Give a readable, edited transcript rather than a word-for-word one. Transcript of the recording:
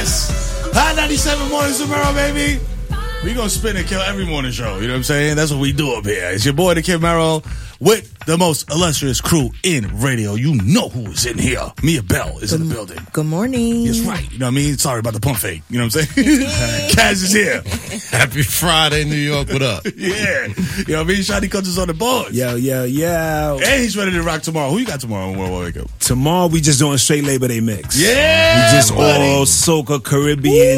Yes! Hot 97 Mornings tomorrow, baby. We gonna spin and kill every morning show. You know what I'm saying? That's what we do up here. It's your boy, the Kid Merrill, with the most illustrious crew in radio. You know who is in here. Mia Bell is in the building. Good morning. That's right. You know what I mean? Sorry about the pump fake. You know what I'm saying? Kaz is here. Happy Friday, New York. What up? Yeah. You know what I mean? Shotty Coaches on the board. Yo. And he's ready to rock tomorrow. Who you got tomorrow on World Wake Up? Tomorrow we just doing straight Labor Day mix. Yeah. We just buddy. all soca Caribbean.